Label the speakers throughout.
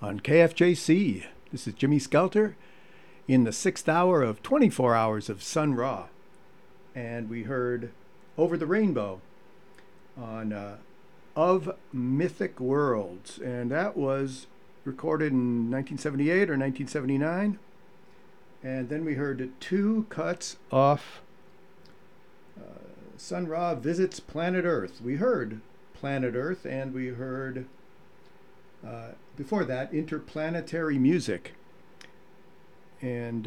Speaker 1: on KFJC. This is Jimmy Skelter in the 6th hour of 24 hours of Sun Ra. And we heard Over the Rainbow on Of Mythic Worlds. And that was recorded in 1978 or 1979. And then we heard two cuts off Sun Ra Visits Planet Earth. We heard Planet Earth, and we heard before that Interplanetary Music. And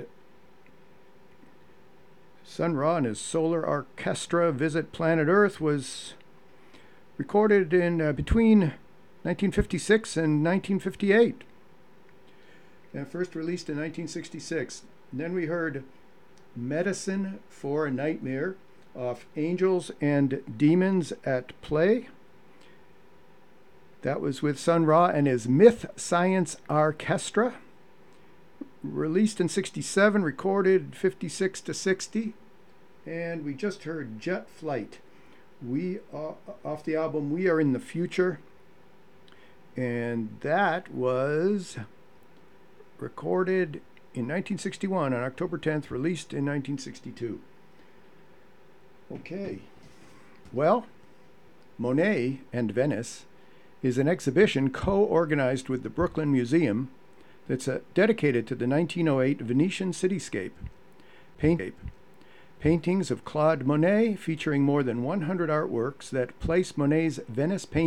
Speaker 1: Sun Ra and his Solar Orchestra Visit Planet Earth was recorded in between 1956 and 1958. And first released in 1966. And then we heard Medicine for a Nightmare off Angels and Demons at Play. That was with Sun Ra and his Myth Science Orchestra. Released in 67, recorded 56 to 60. And we just heard Jet Flight. We off the album We Are in the Future. And that was recorded in 1961 on October 10th, released in 1962. Okay. Well, Monet and Venice is an exhibition co-organized with the Brooklyn Museum that's dedicated to the 1908 Venetian cityscape. Paintings of Claude Monet featuring more than 100 artworks that place Monet's Venice painting